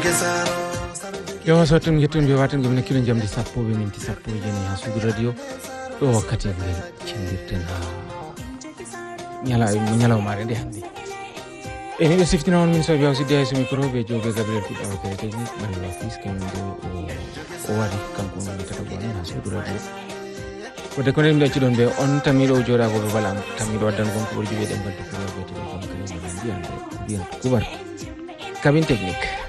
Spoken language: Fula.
Yo sotum yetun be watan gomna kilo jamdi sappo be minti sappo jeni ha sudu radio do wakkati ngel cindirten ha nyala mare de hande eni be siftina on min so biaw sidde ay sumi pro be jobe Gabriel Kuba o kare technique man la fils kam do o wadi kanko on tata bon ha sudu radio ko de konem da ci don be on tamiro joda go balam tamiro wadan gon ko jobe dem bantu ko be te ko ko biyan kubar cabine technique